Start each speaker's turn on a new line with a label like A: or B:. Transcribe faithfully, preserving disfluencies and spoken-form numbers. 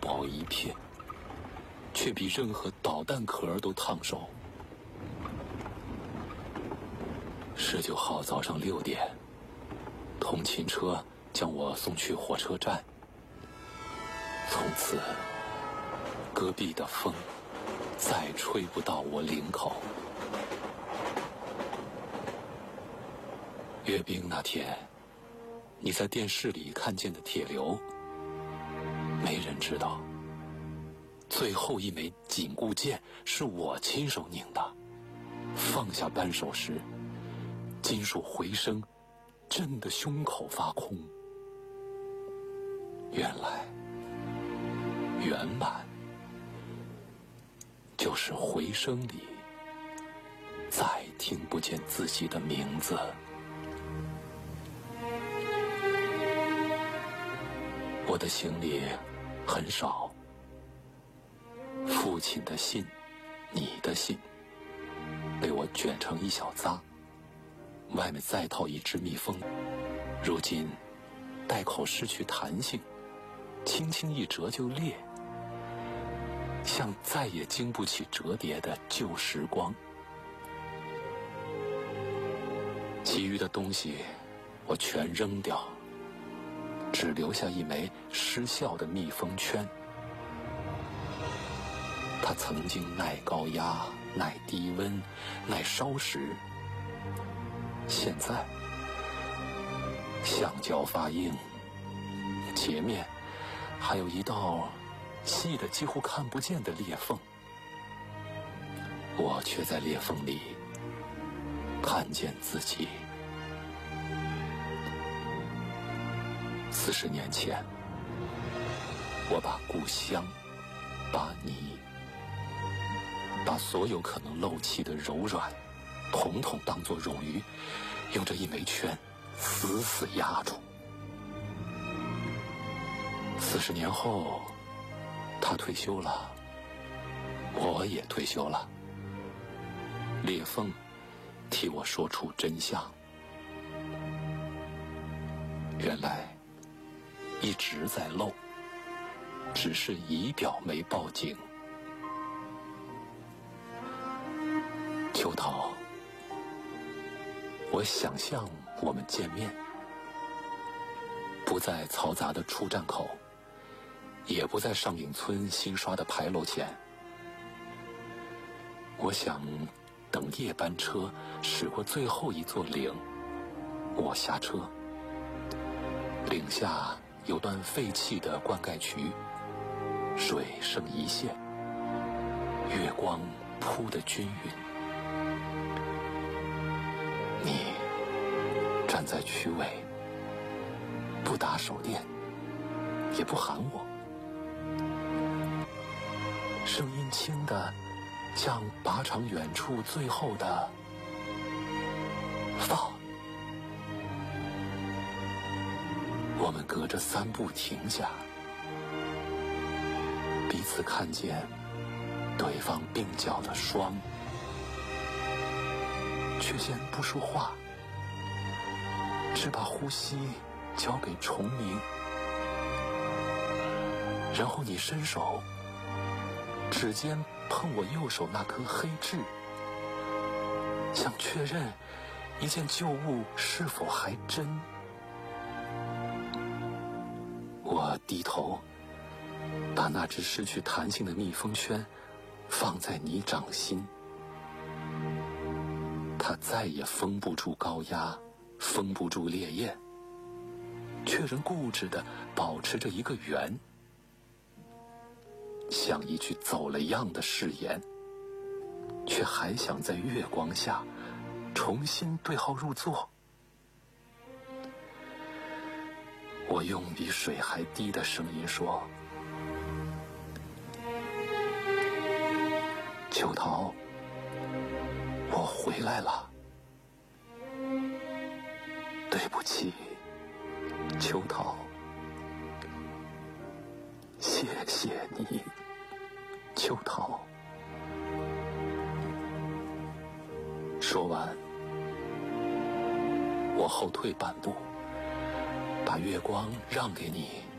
A: 薄一片，却比任何导弹壳都烫手。十九号早上六点，通勤车将我送去火车站。从此，戈壁的风再吹不到我领口。阅兵那天，你在电视里看见的铁流，没人知道，最后一枚紧固箭是我亲手拧的。放下扳手时，金属回声震得胸口发空。原来，圆满就是回声里再听不见自己的名字。我的行李很少，父亲的信，你的信，被我卷成一小扎，外面再套一只密封，如今袋口失去弹性，轻轻一折就裂，像再也经不起折叠的旧时光。其余的东西我全扔掉，只留下一枚失效的密封圈。它曾经耐高压、耐低温、耐烧蚀，现在橡胶发硬，截面还有一道细的几乎看不见的裂缝，我却在裂缝里看见自己。四十年前，我把故乡，把你，把所有可能漏气的柔软，统统当作冗余，用这一枚圈死死压住。四十年后，他退休了，我也退休了。裂缝替我说出真相。原来一直在漏，只是仪表没报警。秋桃，我想象我们见面，不在嘈杂的出站口，也不在上影村新刷的牌楼前。我想等夜班车驶过最后一座岭，我下车，岭下有段废弃的灌溉渠，水剩一线，月光铺得均匀。你站在渠尾，不打手电，也不喊我，声音轻的像靶场远处最后的放。我们隔着三步停下，彼此看见对方鬓角的霜，却先不说话，只把呼吸交给虫鸣。然后你伸手，指尖碰我右手那颗黑痣，想确认一件旧物是否还真。我低头，把那只失去弹性的密封圈放在你掌心。它再也封不住高压，封不住烈焰，却仍固执地保持着一个圆，像一句走了样的誓言，却还想在月光下重新对号入座。我用比水还低的声音说：秋桃，我回来了。对不起，秋桃，谢谢你，秋桃。说完，我后退半步，把月光让给你。